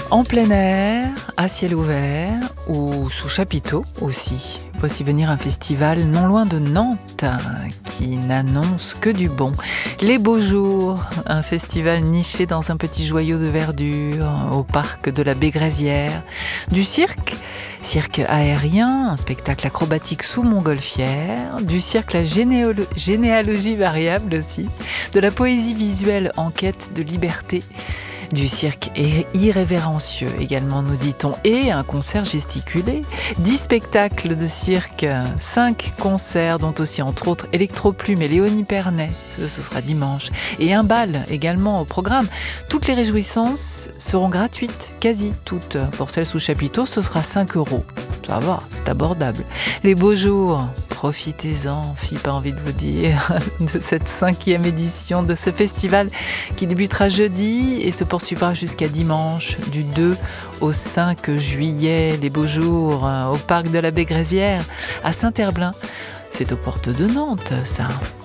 En plein air, à ciel ouvert ou sous chapiteau aussi. Voici venir un festival non loin de Nantes qui n'annonce que du bon. Les Beaux Jours, un festival niché dans un petit joyau de verdure au parc de la Bégrésière. Du cirque aérien, un spectacle acrobatique sous montgolfière, du cirque la généalogie variable aussi, de la poésie visuelle en quête de liberté, du cirque irrévérencieux également, nous dit-on, et un concert gesticulé, 10 spectacles de cirque, 5 concerts dont aussi entre autres Electroplume et Léonie Pernet, ce sera dimanche, et un bal également au programme. Toutes les réjouissances seront gratuites, quasi toutes. Pour celles sous chapiteau, ce sera 5 €. Ça va, c'est abordable. Les Beaux Jours, profitez-en, pas envie de vous dire, de cette 5e édition de ce festival qui débutera jeudi et se poursuivra jusqu'à dimanche, du 2 au 5 juillet. Les Beaux Jours au parc de la Bégrésière, à Saint-Herblain. C'est aux portes de Nantes, ça.